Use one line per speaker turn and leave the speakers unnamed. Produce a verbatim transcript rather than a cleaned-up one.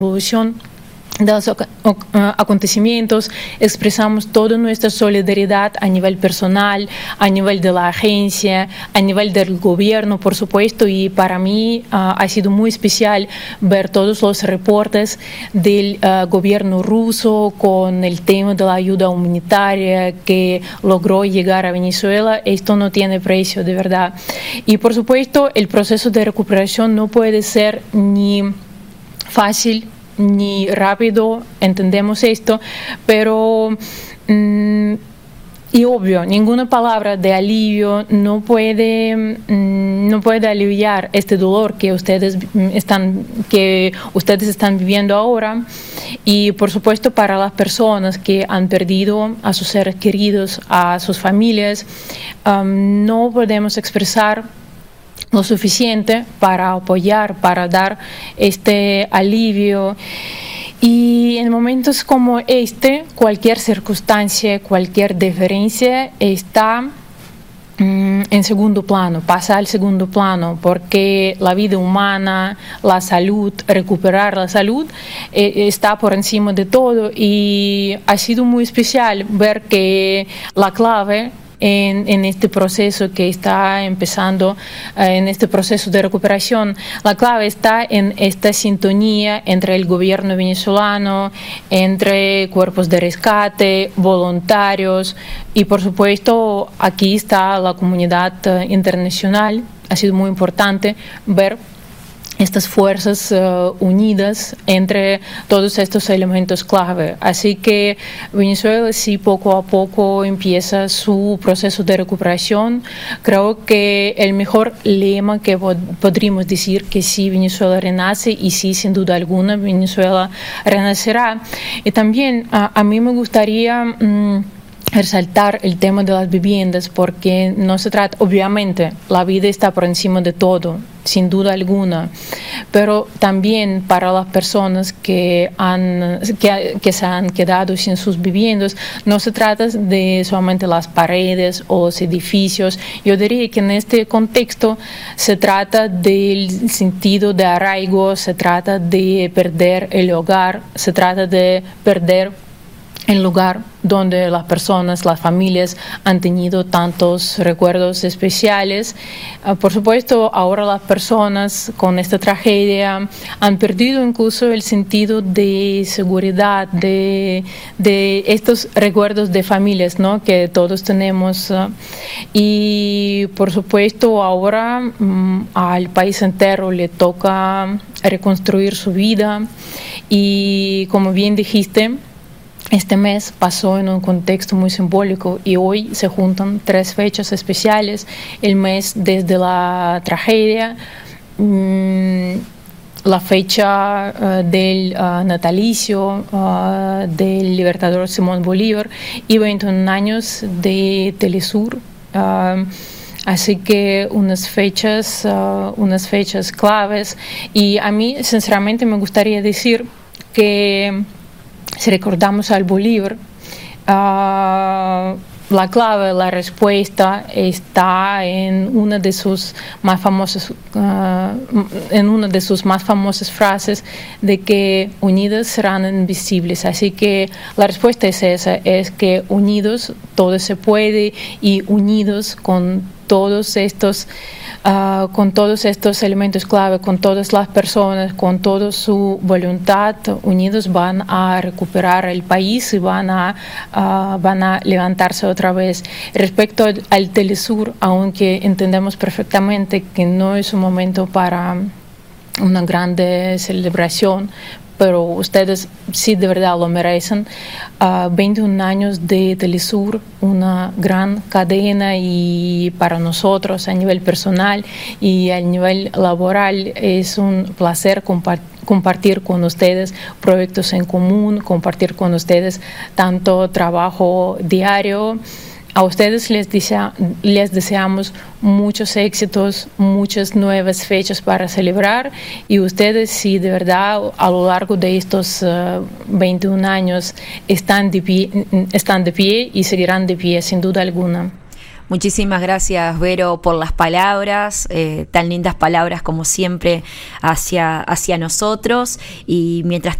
evolución de los acontecimientos, expresamos toda nuestra solidaridad a nivel personal, a nivel de la agencia, a nivel del gobierno, por supuesto, y para mí uh, ha sido muy especial ver todos los reportes del uh, gobierno ruso con el tema de la ayuda humanitaria que logró llegar a Venezuela. Esto no tiene precio, de verdad. Y por supuesto, el proceso de recuperación no puede ser ni fácil ni rápido, entendemos esto, pero mmm, y obvio, ninguna palabra de alivio no puede, mmm, no puede aliviar este dolor que ustedes están, que ustedes están viviendo ahora. Y por supuesto para las personas que han perdido a sus seres queridos, a sus familias, um, no podemos expresar lo suficiente para apoyar, para dar este alivio. Y en momentos como este, cualquier circunstancia, cualquier diferencia está mm, en segundo plano, pasa al segundo plano, porque la vida humana, la salud, recuperar la salud, eh, está por encima de todo. Y ha sido muy especial ver que la clave En, en este proceso que está empezando, eh, en este proceso de recuperación, la clave está en esta sintonía entre el gobierno venezolano, entre cuerpos de rescate, voluntarios y por supuesto aquí está la comunidad eh, internacional. Ha sido muy importante ver estas fuerzas uh, unidas entre todos estos elementos clave. Así que Venezuela sí poco a poco empieza su proceso de recuperación. Creo que el mejor lema que pod- podríamos decir que sí Venezuela renace y sí sin duda alguna Venezuela renacerá. Y también uh, a mí me gustaría um, resaltar el tema de las viviendas porque no se trata, obviamente la vida está por encima de todo, sin duda alguna, pero también para las personas que, han, que, que se han quedado sin sus viviendas, no se trata de solamente las paredes o los edificios. Yo diría que en este contexto se trata del sentido de arraigo, se trata de perder el hogar, se trata de perder el lugar donde las personas, las familias han tenido tantos recuerdos especiales. Uh, por supuesto, ahora las personas con esta tragedia han perdido incluso el sentido de seguridad, de, de estos recuerdos de familias, ¿no?, que todos tenemos. Uh, y por supuesto, ahora um, al país entero le toca reconstruir su vida. Y como bien dijiste, este mes pasó en un contexto muy simbólico y hoy se juntan tres fechas especiales. El mes desde la tragedia, mmm, la fecha uh, del uh, natalicio uh, del libertador Simón Bolívar y veintiún años de Telesur. Uh, Así que unas fechas, uh, unas fechas claves. Y a mí, sinceramente, me gustaría decir que si recordamos al Bolívar, uh, la clave, la respuesta está en una de sus más famosas, uh, en una de sus más famosas frases de que unidos serán invisibles. Así que la respuesta es esa, es que unidos todo se puede y unidos con todos estos Uh, con todos estos elementos clave, con todas las personas, con toda su voluntad, unidos van a recuperar el país y van a, uh, van a levantarse otra vez. Respecto al, al Telesur, aunque entendemos perfectamente que no es un momento para una grande celebración, pero ustedes sí de verdad lo merecen. Uh, veintiún años de Telesur, una gran cadena, y para nosotros a nivel personal y a nivel laboral es un placer compartir compartir con ustedes proyectos en común, compartir con ustedes tanto trabajo diario. A ustedes les, desea, les deseamos muchos éxitos, muchas nuevas fechas para celebrar, y ustedes, si de verdad a lo largo de estos uh, veintiún años están de, pie, están de pie y seguirán de pie, sin duda alguna.
Muchísimas gracias, Vero, por las palabras, eh, tan lindas palabras como siempre hacia, hacia nosotros, y mientras